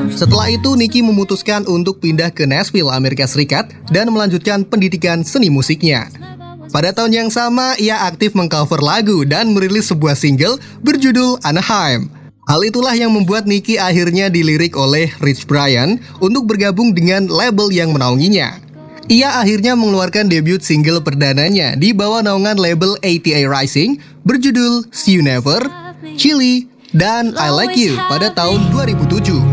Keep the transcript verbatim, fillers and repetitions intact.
Setelah itu, Nicky memutuskan untuk pindah ke Nashville, Amerika Serikat dan melanjutkan pendidikan seni musiknya. Pada tahun yang sama, ia aktif mengcover lagu dan merilis sebuah single berjudul Anaheim. Hal itulah yang membuat Nicky akhirnya dilirik oleh Rich Brian untuk bergabung dengan label yang menaunginya. Ia akhirnya mengeluarkan debut single perdananya di bawah naungan label A T A Rising berjudul See You Never, Chili, dan I Like You pada tahun dua ribu tujuh.